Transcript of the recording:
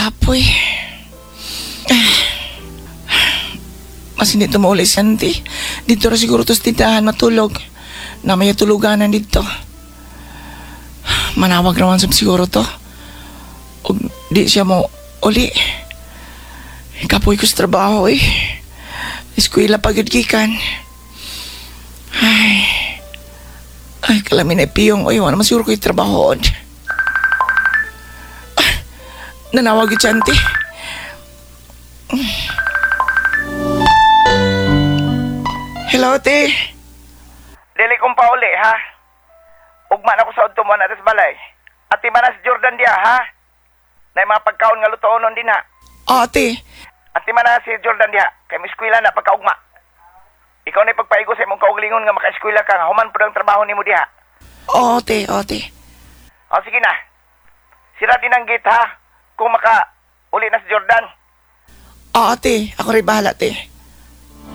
Kapoy. Mas hindi ito mauli si auntie. Dito ra siguro ito sa tindahan matulog. Na may tuluganan dito. Manawag naman sab siguro to. O di siya mo uli. Kapoy ko sa trabaho eh. Eskwela pagidgikan. Ay, kalamin na piyong. Ay, wala naman siguro ko yung trabaho. Nanawag yung auntie. Hello, te. Dili kong pauli, ha? Ugma na ko sa udto mo na sa balay. Ati manas Jordan dia, ha? Na mga pagkaon nga lutoon din, ha? Te. Ati manas si Jordan dia. Kay may eskwela na pagkaugma. Ikaw na ipagpaigo sa imong kaugalingon nga maka-eskwela ka. Human po ang trabaho ni mo diha. Te. O, sige na. Sira din ang gate, ha? Kung maka uli na si Jordan. Te. Ako rin bahala, te.